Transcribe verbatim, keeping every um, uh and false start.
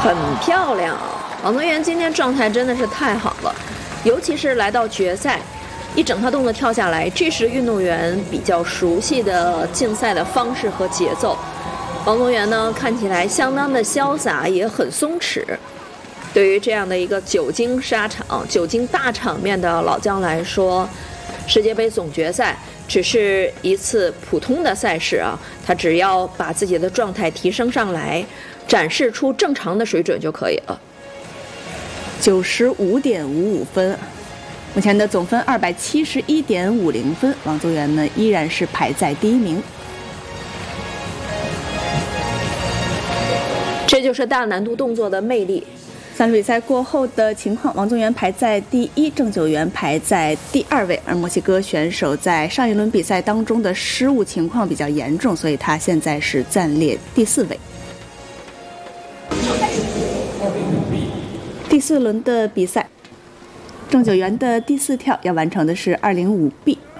很漂亮。王宗源今天状态真的是太好了，尤其是来到决赛，一整套动作跳下来，这是运动员比较熟悉的竞赛的方式和节奏。王宗源呢，看起来相当的潇洒，也很松弛。对于这样的一个久经沙场、久经大场面的老将来说，世界杯总决赛只是一次普通的赛事啊，他只要把自己的状态提升上来，展示出正常的水准就可以了。 九十五点五五分，目前的总分二百七十一点五零分，王宗源呢依然是排在第一名。 这就是大难度动作的魅力。 三轮比赛过后的情况，王宗源排在第一，郑九元排在第二位。而墨西哥选手在上一轮比赛当中的失误情况比较严重，所以他现在是暂列第四位。第四轮的比赛，郑九元的第四跳要完成的是二零五 B。